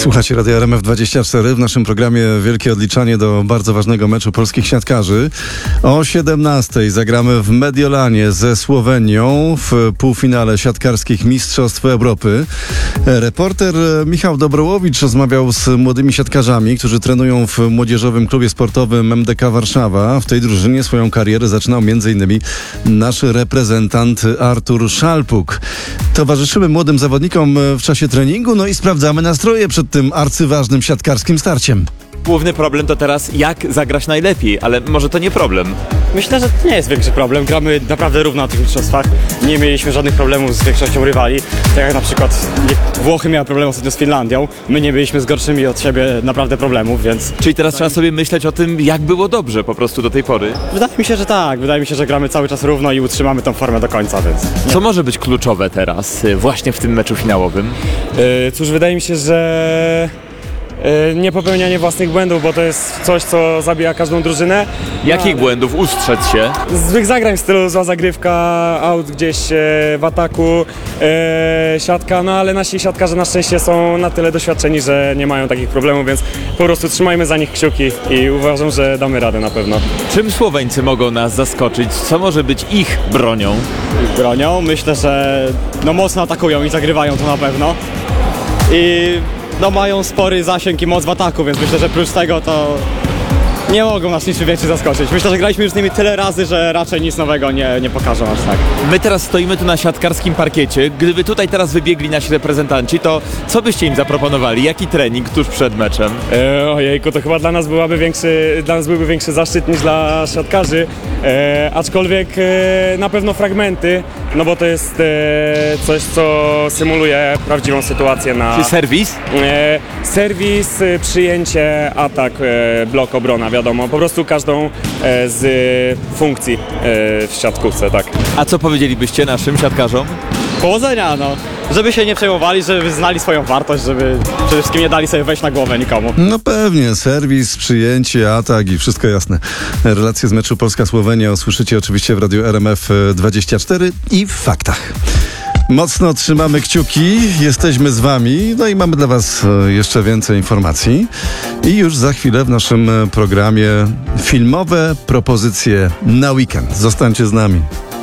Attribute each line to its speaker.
Speaker 1: Słuchacie Radia RMF24 w naszym programie Wielkie Odliczanie do bardzo ważnego meczu polskich siatkarzy. O 17:00 zagramy w Mediolanie ze Słowenią w półfinale siatkarskich Mistrzostw Europy. Reporter Michał Dobrołowicz rozmawiał z młodymi siatkarzami, którzy trenują w młodzieżowym klubie sportowym MDK Warszawa. W tej drużynie swoją karierę zaczynał m.in. nasz reprezentant Artur Szalpuk. Towarzyszymy młodym zawodnikom w czasie treningu, no i sprawdzamy nastroje przed tym arcyważnym siatkarskim starciem.
Speaker 2: Główny problem to teraz jak zagrać najlepiej, ale może to nie problem.
Speaker 3: Myślę, że to nie jest większy problem. Gramy naprawdę równo na tych mistrzostwach. Nie mieliśmy żadnych problemów z większością rywali. Tak jak na przykład Włochy miały problem ostatnio z Finlandią. My nie mieliśmy z gorszymi od siebie naprawdę problemów, więc...
Speaker 2: Czyli teraz trzeba sobie myśleć o tym, jak było dobrze po prostu do tej pory.
Speaker 3: Wydaje mi się, że tak. Wydaje mi się, że gramy cały czas równo i utrzymamy tą formę do końca, więc...
Speaker 2: Co może być kluczowe teraz, właśnie w tym meczu finałowym?
Speaker 3: Cóż, wydaje mi się, że... nie popełnianie własnych błędów, bo to jest coś, co zabija każdą drużynę.
Speaker 2: Jakich błędów ustrzec się?
Speaker 3: Złych zagrań w stylu zła zagrywka, aut gdzieś w ataku, siatka, no ale nasi siatkarze na szczęście są na tyle doświadczeni, że nie mają takich problemów, więc po prostu trzymajmy za nich kciuki i uważam, że damy radę na pewno.
Speaker 2: Czym Słoweńcy mogą nas zaskoczyć? Co może być ich bronią?
Speaker 3: Bronią? Myślę, że mocno atakują i zagrywają to na pewno. I mają spory zasięg i moc w ataku, więc myślę, że prócz tego to nie mogą nas niczym więcej zaskoczyć. Myślę, że graliśmy już z nimi tyle razy, że raczej nic nowego nie pokażą aż tak.
Speaker 2: My teraz stoimy tu na siatkarskim parkiecie. Gdyby tutaj teraz wybiegli nasi reprezentanci, to co byście im zaproponowali? Jaki trening tuż przed meczem?
Speaker 3: Ojejku, to chyba dla nas byłby większy zaszczyt niż dla siatkarzy. Aczkolwiek na pewno fragmenty, no bo to jest coś, co symuluje prawdziwą sytuację na...
Speaker 2: Czy serwis?
Speaker 3: Serwis, przyjęcie, atak, blok, obrona, wiadomo. Po prostu każdą z funkcji w siatkówce, tak.
Speaker 2: A co powiedzielibyście naszym siatkarzom?
Speaker 3: Powodzenia, żeby się nie przejmowali, żeby znali swoją wartość, żeby przede wszystkim nie dali sobie wejść na głowę nikomu.
Speaker 1: No pewnie, serwis, przyjęcie, atak i wszystko jasne. Relacje z meczu Polska-Słowenia usłyszycie oczywiście w radiu RMF24 i w faktach. Mocno trzymamy kciuki, jesteśmy z wami, no i mamy dla was jeszcze więcej informacji. I już za chwilę w naszym programie filmowe propozycje na weekend. Zostańcie z nami.